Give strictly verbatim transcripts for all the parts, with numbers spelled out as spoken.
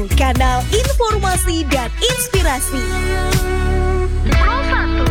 satu, kanal informasi dan inspirasi. Pro satu.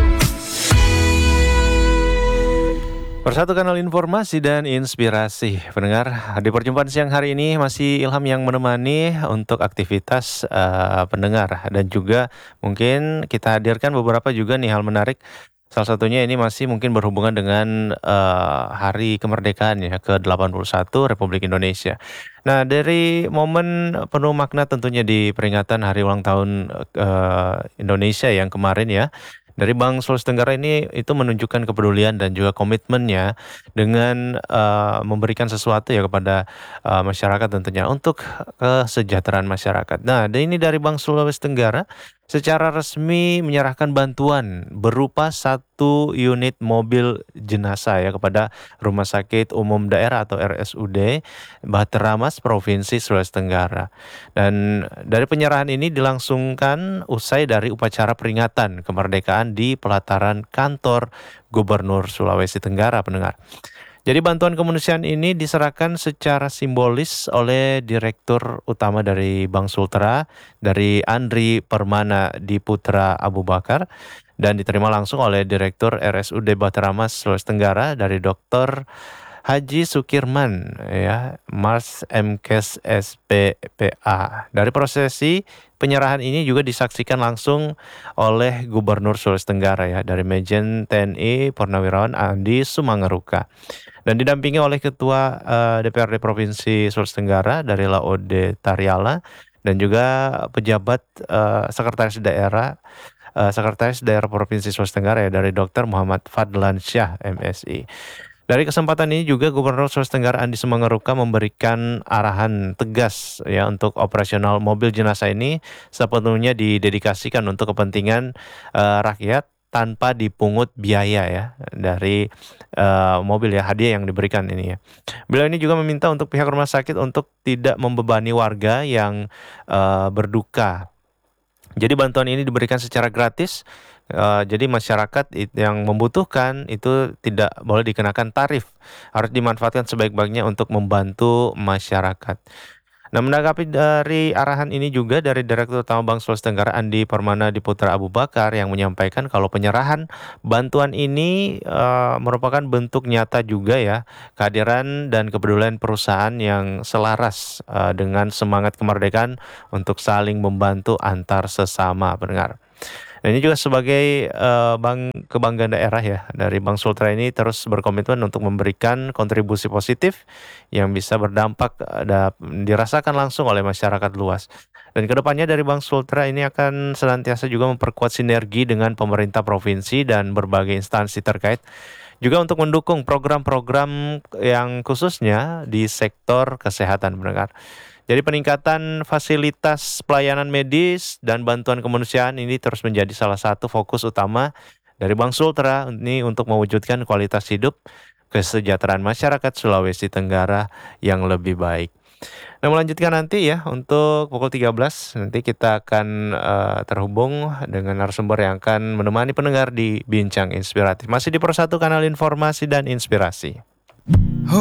Persatu kanal informasi dan inspirasi. Pendengar, di perjumpaan siang hari ini masih Ilham yang menemani untuk aktivitas uh, pendengar. Dan juga mungkin kita hadirkan beberapa juga nih hal menarik. Salah satunya ini masih mungkin berhubungan dengan uh, Hari Kemerdekaan ya ke delapan puluh satu Republik Indonesia. Nah, dari momen penuh makna tentunya di peringatan Hari Ulang Tahun uh, Indonesia yang kemarin ya. Dari Bank Sulawesi Tenggara ini itu menunjukkan kepedulian dan juga komitmennya dengan uh, memberikan sesuatu ya kepada uh, masyarakat tentunya untuk kesejahteraan masyarakat. Nah, ini dari Bank Sulawesi Tenggara secara resmi menyerahkan bantuan berupa satu unit mobil jenazah ya kepada Rumah Sakit Umum Daerah atau R S U D Bahtera Mas Provinsi Sulawesi Tenggara. Dan dari penyerahan ini dilangsungkan usai dari upacara peringatan kemerdekaan di pelataran kantor Gubernur Sulawesi Tenggara, pendengar. Jadi bantuan kemanusiaan ini diserahkan secara simbolis oleh Direktur Utama dari Bank Sultra, dari Andri Permana Diputra Abu Bakar, dan diterima langsung oleh Direktur R S U D Bahtera Mas Sulawesi Tenggara dari Doktor Haji Sukirman ya, Mars M Kes S P P A. Dari prosesi penyerahan ini juga disaksikan langsung oleh Gubernur Sulawesi Tenggara ya, dari Majen T N I Purnawirawan Andi Sumangeruka. Dan didampingi oleh Ketua uh, D P R D Provinsi Sulawesi Tenggara dari Laode Tariala dan juga pejabat uh, Sekretaris Daerah uh, Sekretaris Daerah Provinsi Sulawesi Tenggara ya, dari Dokter Muhammad Fadlan Syah M Si. Dari kesempatan ini juga Gubernur Sulawesi Tenggara Andi Sumangeruka memberikan arahan tegas ya untuk operasional mobil jenazah ini sepenuhnya didedikasikan untuk kepentingan uh, rakyat tanpa dipungut biaya ya dari uh, mobil ya, hadiah yang diberikan ini ya. Beliau ini juga meminta untuk pihak rumah sakit untuk tidak membebani warga yang uh, berduka. Jadi bantuan ini diberikan secara gratis. Uh, jadi masyarakat yang membutuhkan itu tidak boleh dikenakan tarif, harus dimanfaatkan sebaik-baiknya untuk membantu masyarakat. Nah, menanggapi dari arahan ini juga dari Direktur Utama Bank Sulawesi Tenggara Andi Permana Diputra Abu Bakar yang menyampaikan kalau penyerahan bantuan ini uh, merupakan bentuk nyata juga ya kehadiran dan kepedulian perusahaan yang selaras uh, dengan semangat kemerdekaan untuk saling membantu antar sesama, pendengar. Nah, ini juga sebagai uh, bank kebanggaan daerah ya dari Bank Sultra ini terus berkomitmen untuk memberikan kontribusi positif yang bisa berdampak uh, dirasakan langsung oleh masyarakat luas. Dan kedepannya dari Bank Sultra ini akan senantiasa juga memperkuat sinergi dengan pemerintah provinsi dan berbagai instansi terkait, juga untuk mendukung program-program yang khususnya di sektor kesehatan, pendengar. Jadi peningkatan fasilitas pelayanan medis dan bantuan kemanusiaan ini terus menjadi salah satu fokus utama dari Bank Sultra ini untuk mewujudkan kualitas hidup kesejahteraan masyarakat Sulawesi Tenggara yang lebih baik. Nah, melanjutkan nanti ya untuk pukul tiga belas nanti kita akan uh, terhubung dengan narasumber yang akan menemani pendengar di Bincang Inspiratif. Masih di Persatu Kanal Informasi dan Inspirasi.